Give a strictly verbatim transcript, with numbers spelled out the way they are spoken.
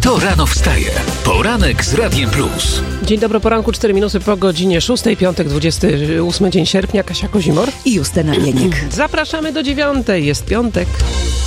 Kto rano wstaje? Poranek z Radiem Plus. Dzień dobry, poranku, cztery minuty po godzinie szóstej, piątek, dwudziesty ósmy dzień sierpnia, Kasia Kozimor i Justyna Bieniek. Zapraszamy do dziewiątej, jest piątek.